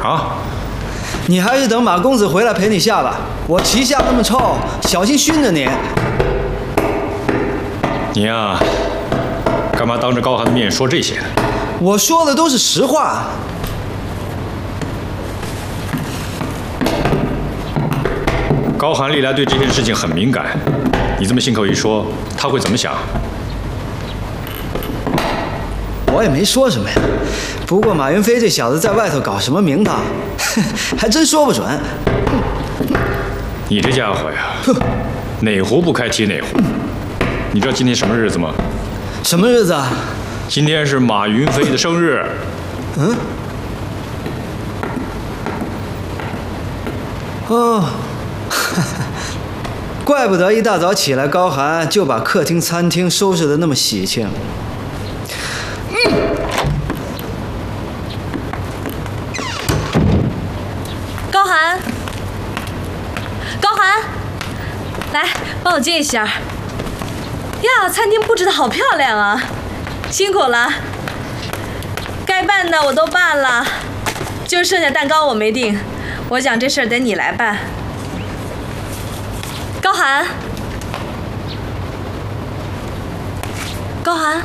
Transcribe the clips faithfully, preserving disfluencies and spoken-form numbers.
啊？ 你还是等马公子回来陪你下吧。我旗下那么臭，小心熏着你。 你呀、啊，干嘛当着高寒的面说这些？ 我说的都是实话。 高寒历来对这件事情很敏感，你这么信口一说，他会怎么想？ 我也没说什么呀。不过马云飞这小子在外头搞什么名堂，还真说不准。 你这家伙呀，哪壶不开提哪壶。你知道今天什么日子吗？ 什么日子啊？ 今天是马云飞的生日。 嗯。哦。怪不得一大早起来，高寒就把客厅、餐厅收拾得那么喜庆。嗯。 高寒，高寒，来帮我接一下。呀，餐厅布置得好漂亮啊，辛苦了。该办的我都办了，就剩下蛋糕我没定，我想这事儿得你来办。高寒，高寒，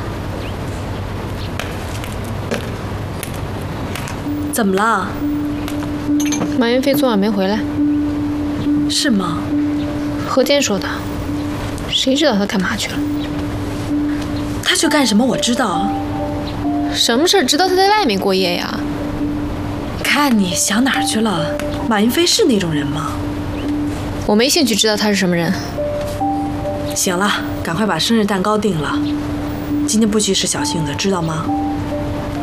怎么了？ 马云飞昨晚没回来。 是吗？ 何坚说的，谁知道他干嘛去了？ 他去干什么？我知道。 什么事儿？知道他在外面过夜呀？ 看你想哪儿去了？马云飞是那种人吗？ 我没兴趣知道他是什么人。 行了，赶快把生日蛋糕定了。今天不许使小性子，知道吗？